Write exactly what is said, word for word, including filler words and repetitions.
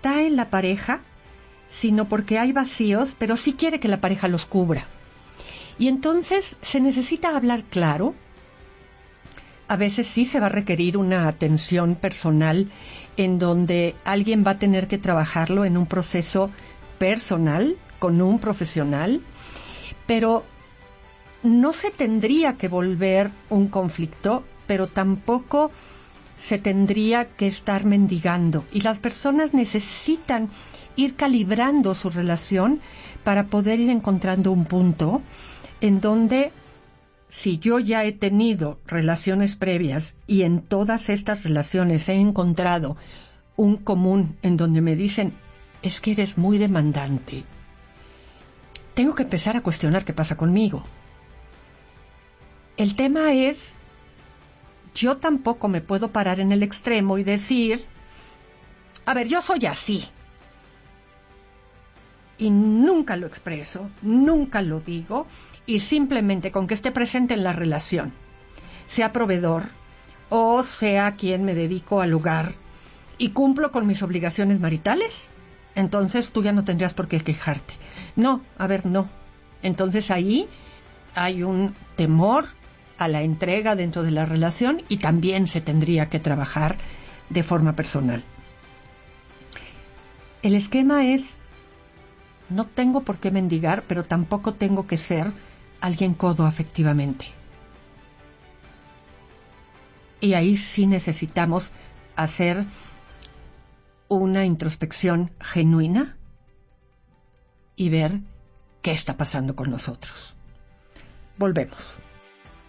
está en la pareja, sino porque hay vacíos, pero sí quiere que la pareja los cubra. Y entonces se necesita hablar claro. A veces sí se va a requerir una atención personal en donde alguien va a tener que trabajarlo en un proceso personal, con un profesional, pero no se tendría que volver un conflicto, pero tampoco se tendría que estar mendigando. Y las personas necesitan ir calibrando su relación para poder ir encontrando un punto en donde, si yo ya he tenido relaciones previas y en todas estas relaciones he encontrado un común en donde me dicen, es que eres muy demandante, tengo que empezar a cuestionar qué pasa conmigo. El tema es, yo tampoco me puedo parar en el extremo y decir, a ver, yo soy así. Y nunca lo expreso, nunca lo digo, y simplemente con que esté presente en la relación, sea proveedor o sea quien me dedico al hogar y cumplo con mis obligaciones maritales, entonces tú ya no tendrías por qué quejarte. No, a ver, no. Entonces ahí hay un temor a la entrega dentro de la relación y también se tendría que trabajar de forma personal. El esquema es, no tengo por qué mendigar, pero tampoco tengo que ser alguien codo afectivamente. Y ahí sí necesitamos hacer una introspección genuina y ver qué está pasando con nosotros. Volvemos.